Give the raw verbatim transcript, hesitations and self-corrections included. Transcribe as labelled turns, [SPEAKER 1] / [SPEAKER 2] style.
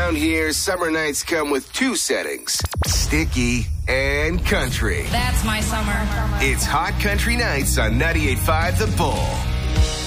[SPEAKER 1] Around here, summer nights come with two settings, sticky and country.
[SPEAKER 2] That's my summer.
[SPEAKER 1] It's Hot Country Nights on ninety-eight point five The Bull.